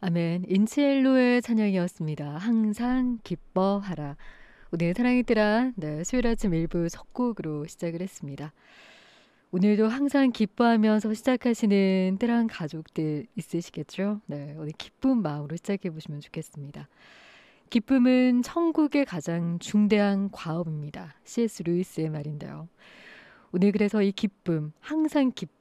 아멘. 인치엘로의 찬양이었습니다. 항상 기뻐하라. 오늘 사랑의 뜰아, 수요일 아침 일부 첫 곡으로 시작을 했습니다. 오늘도 항상 기뻐하면서 시작하시는 뜰한 가족들 있으시겠죠? 오늘 기쁜 마음으로 시작해 보시면 좋겠습니다. 기쁨은 천국의 가장 중대한 과업입니다. C.S. 루이스의 말인데요. 오늘 그래서 이 기쁨, 항상